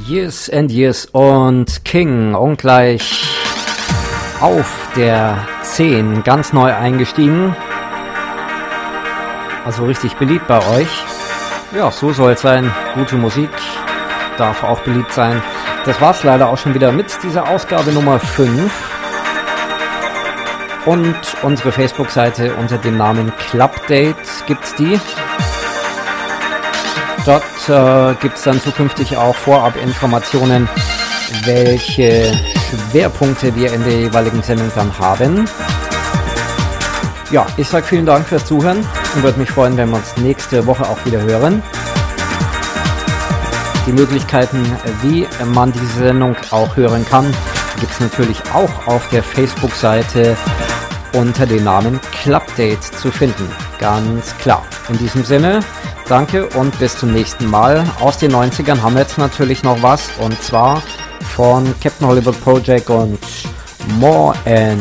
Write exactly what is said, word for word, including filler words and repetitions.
Years and Years und King und gleich auf der zehn ganz neu eingestiegen. Also richtig beliebt bei euch. Ja, so soll es sein. Gute Musik darf auch beliebt sein. Das war's leider auch schon wieder mit dieser Ausgabe Nummer fünf. Und unsere Facebook-Seite unter dem Namen Clubdate gibt's die. Dort äh, gibt es dann zukünftig auch Vorab-Informationen, welche Schwerpunkte wir in der jeweiligen Sendung dann haben. Ja, ich sage vielen Dank fürs Zuhören und würde mich freuen, wenn wir uns nächste Woche auch wieder hören. Die Möglichkeiten, wie man diese Sendung auch hören kann, gibt es natürlich auch auf der Facebook-Seite unter dem Namen Clubdate zu finden. Ganz klar. In diesem Sinne, danke und bis zum nächsten Mal. Aus den neunzigern haben wir jetzt natürlich noch was, und zwar von Captain Hollywood Project und More and